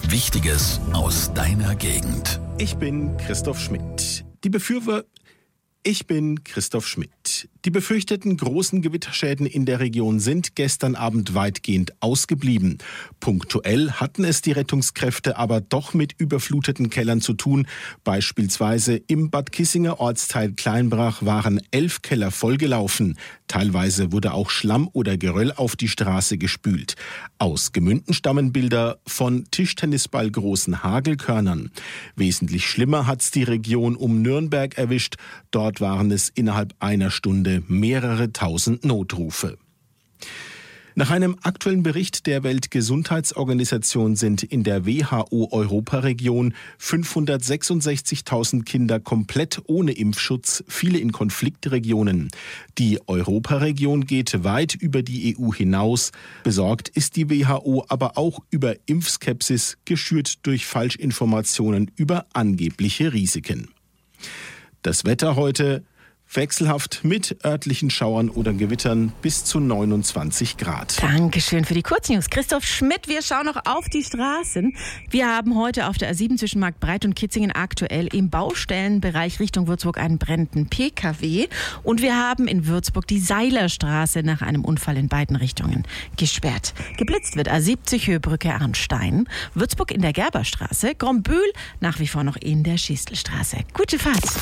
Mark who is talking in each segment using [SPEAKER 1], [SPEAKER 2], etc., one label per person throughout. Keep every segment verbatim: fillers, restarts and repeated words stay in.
[SPEAKER 1] Wichtiges aus deiner Gegend.
[SPEAKER 2] Ich bin Christoph Schmidt. Die Befürworter... Ich bin Christoph Schmidt. Die befürchteten großen Gewitterschäden in der Region sind gestern Abend weitgehend ausgeblieben. Punktuell hatten es die Rettungskräfte aber doch mit überfluteten Kellern zu tun. Beispielsweise im Bad Kissinger Ortsteil Kleinbrach waren elf Keller vollgelaufen. Teilweise wurde auch Schlamm oder Geröll auf die Straße gespült. Aus Gemünden stammen Bilder von Tischtennisball großen Hagelkörnern. Wesentlich schlimmer hat's die Region um Nürnberg erwischt. Dort waren es innerhalb einer Stunde mehrere tausend Notrufe. Nach einem aktuellen Bericht der Weltgesundheitsorganisation sind in der W H O-Europaregion fünfhundertsechsundsechzigtausend Kinder komplett ohne Impfschutz, viele in Konfliktregionen. Die Europaregion geht weit über die E U hinaus. Besorgt ist die W H O aber auch über Impfskepsis, geschürt durch Falschinformationen über angebliche Risiken. Das Wetter heute wechselhaft mit örtlichen Schauern oder Gewittern bis zu neunundzwanzig Grad.
[SPEAKER 3] Dankeschön für die Kurznews. Christoph Schmidt, wir schauen noch auf die Straßen. Wir haben heute auf der A sieben zwischen Marktbreit und Kitzingen aktuell im Baustellenbereich Richtung Würzburg einen brennenden P K W. Und wir haben in Würzburg die Seilerstraße nach einem Unfall in beiden Richtungen gesperrt. Geblitzt wird A siebzig Höhebrücke Arnstein. Würzburg in der Gerberstraße. Grombühl nach wie vor noch in der Schistelstraße. Gute Fahrt.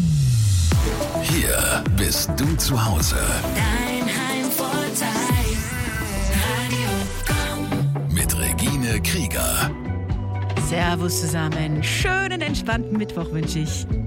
[SPEAKER 1] Hier bist du zu Hause.
[SPEAKER 4] Dein Heimvorteil. Radio Komm.
[SPEAKER 1] Mit Regine Krieger.
[SPEAKER 3] Servus zusammen. Schönen, entspannten Mittwoch wünsche ich.